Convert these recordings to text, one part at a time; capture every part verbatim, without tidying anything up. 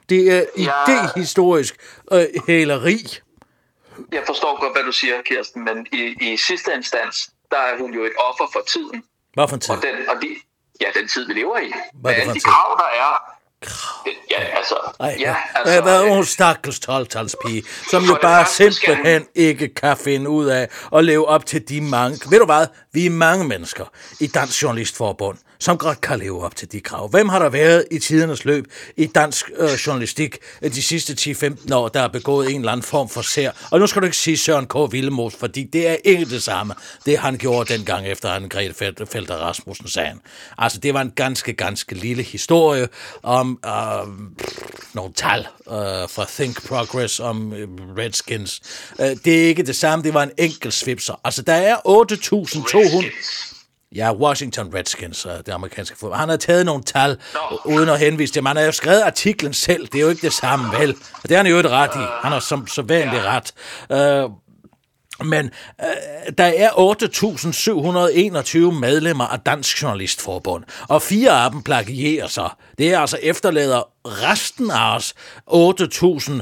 Det er Ja. idehistorisk øh, hæleri. Jeg forstår godt, hvad du siger, Kirsten, men i, i sidste instans, der er hun jo et offer for tiden. Hvad for en tid? Og, den, og de, ja, den tid, vi lever i. Hvad er det Med for alle en de tid? krav, der er. Ja, altså... Ej, ja, altså altså hvad er hun stakkels tolv-talspige, som jo det bare første skal simpelthen ikke kan finde ud af at leve op til de mange... Ved du hvad? Vi er mange mennesker i Dansk Journalistforbund, som godt kan leve op til de krav. Hvem har der været i tidernes løb i dansk øh, journalistik de sidste ti til femten år, der har begået en eller anden form for sær? Og nu skal du ikke sige Søren K. Villemos, fordi det er ikke det samme, det han gjorde dengang efter han Grete Felter Rasmussen sagen. Altså, det var en ganske, ganske lille historie om øh, nogle tal øh, fra Think Progress om øh, Redskins. Øh, det er ikke det samme, det var en enkelt svipser. Altså, der er otte tusind to hundrede... Ja, Washington Redskins, det amerikanske fodbold. Han har taget nogle tal, no. uden at henvise til. Man har jo skrevet artiklen selv, det er jo ikke det samme, vel? Og det har han jo ikke ret i. Han har som så vanligt ret. Uh, men uh, der er otte tusind syv hundrede enogtyve medlemmer af Dansk Journalistforbund, og fire af dem plagierer sig. Det er altså efterlader resten af os otte tusind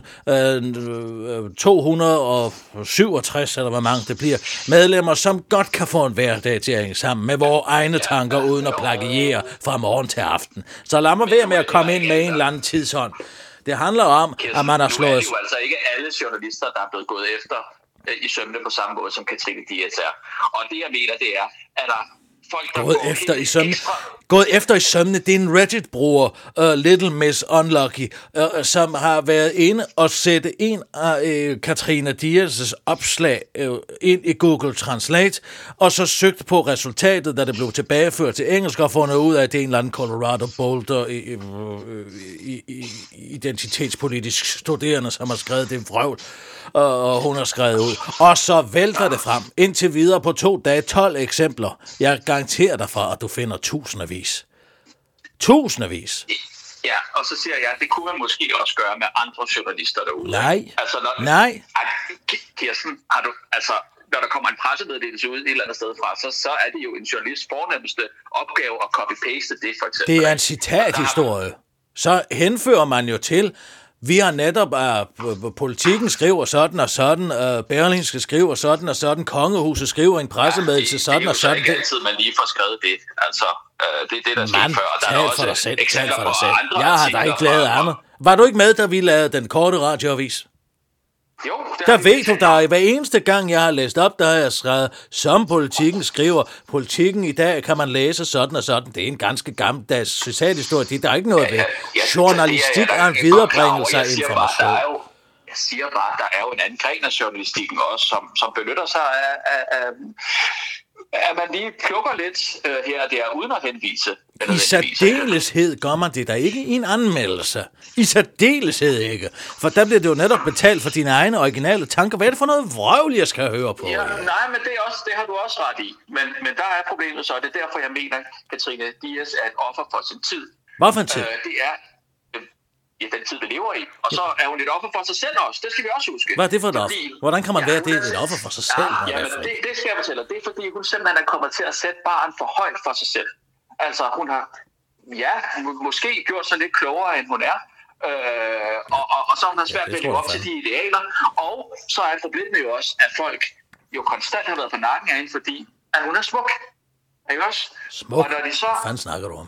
to hundrede syvogtres, eller hvor mange det bliver, medlemmer, som godt kan få en hverdag til at hænge sammen med vores egne tanker, uden at plagiere fra morgen til aften. Så lad mig være med at komme ind med en eller anden tidshånd. Det handler om, at man har slået... Nu er det jo altså ikke alle journalister, der er blevet gået efter i sømne på samme måde, som Katrine Dias er. Og det, jeg mener, det er, at der folk, der gået går efter i sømne. Ekstra... Gået efter i sømne, det er en Reddit-bruger, uh, Little Miss Unlucky, uh, som har været inde og sætte en af uh, Katrine Dias' opslag uh, ind i Google Translate, og så søgt på resultatet, da det blev tilbageført til engelsk, og fundet ud af, at det er en eller anden Colorado Boulder i, i, i, identitetspolitisk studerende, som har skrevet det vrøvl, og hun har skrevet ud. Og så vælter det frem. Indtil videre på to dage, tolv eksempler. Jeg garanterer dig for, at du finder tusindvis. Tusindvis. Ja, og så siger jeg, at det kunne man måske også gøre med andre journalister derude. Nej. Altså, når, Nej. Kirsten, har du, altså, når der kommer en pressemeddelelse ud et eller andet sted fra, så, så er det jo en journalists fornemmeste opgave at copy-paste det, for eksempel. Det er en citathistorie. Så henfører man jo til... Vi har netop, uh, politikken skriver sådan og sådan, uh, Berlingske skriver sådan og sådan, Kongehuset skriver en pressemeddelelse sådan ja, og sådan. Det er jo ikke altid, man lige får skrevet det. Altså, uh, det er det, der sker før. Der tal er også for dig selv, tal for på dig selv. andre Jeg har da ikke lavet andet. Var du ikke med, da vi lavede den korte radioavis? Jo, der ved du dig, hver eneste gang jeg har læst op, der har jeg skrevet, som politikken skriver, politikken i dag kan man læse sådan og sådan. Det er en ganske gammeldags citathistorie, det er der ikke noget ved. Journalistik er en viderebringelse af information. Jeg siger bare, at der er jo en anden gren af journalistikken også, som, som benytter sig af, af, af, at man lige plukker lidt øh, her og der, uden at henvise. I særdeleshed gør man det der ikke i en anmeldelse. I særdeleshed ikke. For der bliver det jo netop betalt for dine egne originale tanker. Hvad er det for noget vrøvl, jeg skal høre på? Ja, nej, men det, er også, det har du også ret i. Men, men der er problemet så, og det er derfor, jeg mener, at Katrine Dias er et offer for sin tid. Hvad for en tid? Øh, det er øh, ja, den tid, vi lever i. Og så er hun et offer for sig selv også. Det skal vi også huske. Hvad er det for et offer? Hvordan kan man ja, være det et offer for sig selv? Ja, ja men det, det skal jeg fortælle. Det er fordi, hun simpelthen er kommet til at sætte barren for højt for sig selv. Altså, hun har, ja, må- måske gjort sig lidt klogere, end hun er. Øh, og, og, og så har hun har svært Ja, ved det at leve tror op jeg til de idealer. Og så er problemet jo også, at folk jo konstant har været på nakken af hende, fordi at hun er smuk. Ikke også? Smuk? Og når de så... Hvad fanden snakker du om?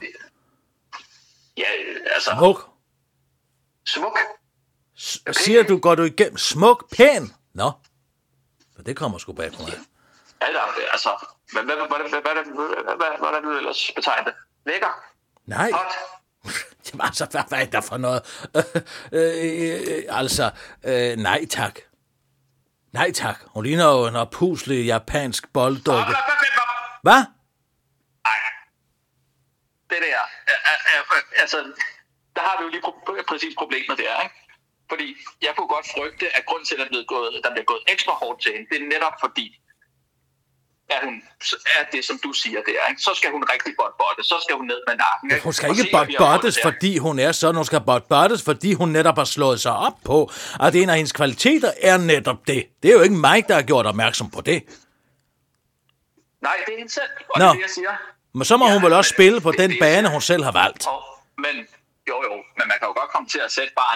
Ja, altså... Smuk? Smuk? S- siger du, går du igennem? Smuk? Pæn? Nå. Så det kommer sgu bag på mig. Ja, der, altså... Men hvad, hvad, hvad, hvad, hvad, hvad, hvordan vil du ellers betegne det? Lækker? Nej. Hot? Jamen altså, hvad, hvad er der for noget? Øh, øh, øh, altså, øh, nej tak. Nej tak. Hun ligner jo en oppuslig japansk bolddukke. Hvad? Nej. Det der, øh, øh, øh, altså, der har vi jo lige pro- præcis problemet der, ikke? Fordi jeg kunne godt frygte, at grunden til, at der er blevet gået, der bliver gået ekstra hårdt til hende, det er netop fordi, at hun er det, som du siger der, ikke? Så skal hun rigtig bot-botte, så skal hun ned med nakken, ikke? Hun skal Og ikke se, at vi har bot-bottes, fundet der. fordi hun er sådan. Hun skal bot-bottes, fordi hun netop har slået sig op på, at en af hendes kvaliteter er netop det. Det er jo ikke mig, der har gjort opmærksom på det. Nej, det er hende selv, og Nå. det er det, jeg siger. Men så må Ja, hun vel også men spille på det- den det- bane, hun selv har valgt. Og, men jo jo, men man kan jo godt komme til at sætte bare